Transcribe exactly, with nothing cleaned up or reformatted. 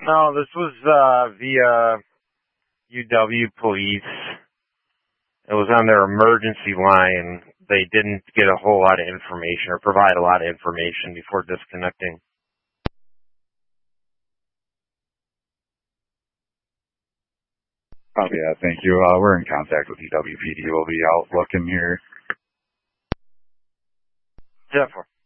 No, this was uh, via U W Police. It was on their emergency line. They didn't get a whole lot of information or provide a lot of information before disconnecting. Oh, yeah, thank you. Uh, we're in contact with U W P D. We'll be out looking here. Jeff.